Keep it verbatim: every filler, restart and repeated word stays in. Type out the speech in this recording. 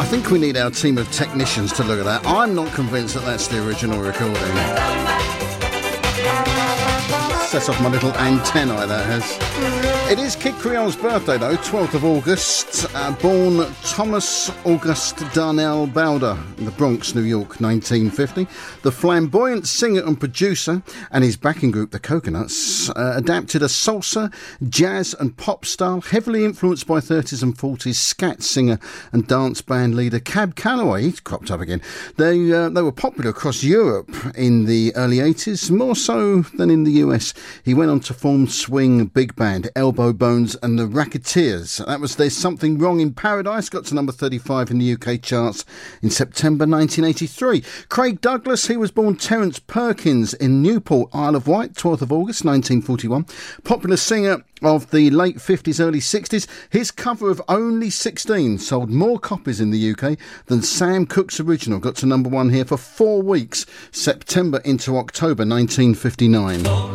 think we need our team of technicians to look at that. I'm not convinced that that's the original recording. Sets off my little antennae, that has. It is Kid Creole's birthday, though, twelfth of August. Uh, born Thomas August Darnell Bowder in the Bronx, New York, nineteen fifty. The flamboyant singer and producer and his backing group, the Coconuts, uh, adapted a salsa, jazz and pop style, heavily influenced by thirties and forties scat singer and dance band leader Cab Calloway. He's cropped up again. They, uh, they were popular across Europe in the early eighties, more so than in the U S. He went on to form swing big band Elbow Bones and the Racketeers. That was There's Something Wrong in Paradise, got to number thirty-five in the U K charts in September nineteen eighty-three. Craig Douglas, he was born Terence Perkins in Newport, Isle of Wight, twelfth of August nineteen forty-one. Popular singer of the late fifties, early sixties. His cover of Only sixteen sold more copies in the U K than Sam Cooke's original. Got to number one here for four weeks, September into October nineteen fifty-nine.